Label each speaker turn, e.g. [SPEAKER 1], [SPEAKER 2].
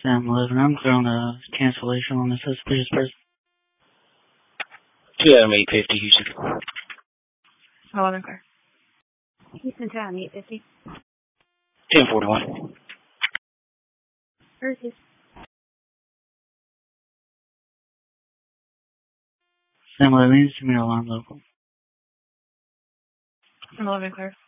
[SPEAKER 1] Sam 11, I'm clear on the cancellation on the suspicious person.
[SPEAKER 2] 2 Adam 850, Houston.
[SPEAKER 3] 11 clear. Houston 2 Adam 850.
[SPEAKER 2] 1041.
[SPEAKER 3] Earth is.
[SPEAKER 1] Sam 11, needs to meet alarm local.
[SPEAKER 3] 11 clear.